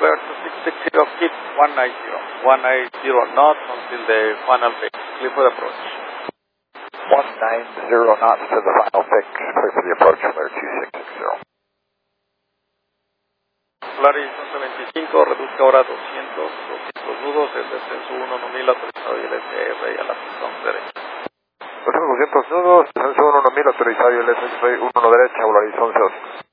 clear to 660, keep 190 knots until the final fix, clear for the approach. 190 knots to the final fix, clear for the approach, clear 2660. Polaris 1125, reduzca ahora 200 nudos, el descenso 1000 autorizado y el SR y a la pista 1 derecha. 200 nudos, descenso 1000 autorizado y el SR 1 derecha, Polaris 11.